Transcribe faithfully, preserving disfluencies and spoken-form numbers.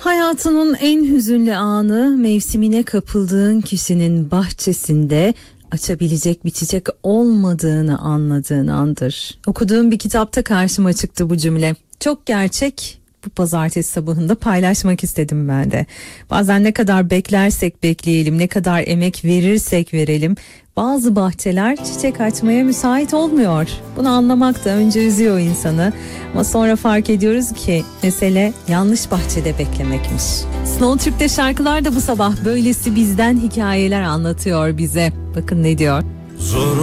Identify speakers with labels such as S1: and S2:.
S1: Hayatının en hüzünlü anı mevsimine kapıldığın kişinin bahçesinde açabilecek bir çiçek olmadığını anladığın andır. Okuduğum bir kitapta karşıma çıktı bu cümle. Çok gerçek. Bu pazartesi sabahında paylaşmak istedim ben de. Bazen ne kadar beklersek bekleyelim, ne kadar emek verirsek verelim, bazı bahçeler çiçek açmaya müsait olmuyor. Bunu anlamak da önce üzüyor insanı. Ama sonra fark ediyoruz ki mesele yanlış bahçede beklemekmiş. Slow Türk'te şarkılar da bu sabah böylesi bizden hikayeler anlatıyor bize. Bakın ne diyor.
S2: Zor